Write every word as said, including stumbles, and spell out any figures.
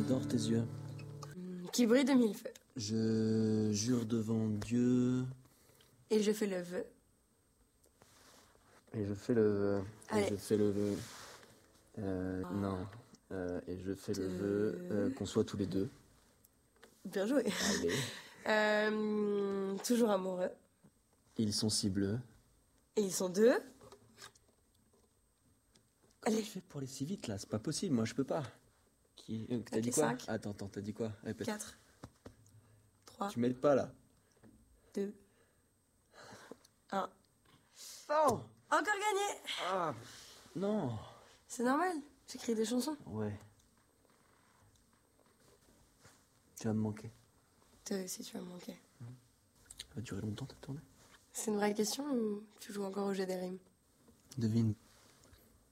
J'adore tes yeux. Qui brillent de mille feux. Je jure devant Dieu. Et je fais le vœu. Et je fais le vœu. Allez. Et je fais le vœu. Euh, oh. Non. Euh, et je fais de... le vœu euh, qu'on soit tous les deux. Bien joué. Allez. euh, toujours amoureux. Ils sont si bleus. Et ils sont deux. Comment Allez. Tu fais pour aller si vite là? C'est pas possible, moi je peux pas. Qui... Euh, t'as dit quoi? cinq. Attends, attends, t'as dit quoi? Répète. quatre. trois. Tu m'aides pas là. deux. un. Non. Encore gagné. Ah. Non. C'est normal, j'écris des chansons. Ouais. Tu vas me manquer. Toi aussi, tu vas me manquer. Mmh. Ça va durer longtemps ta tournée? C'est une vraie question ou tu joues encore au jeu des rimes? Devine.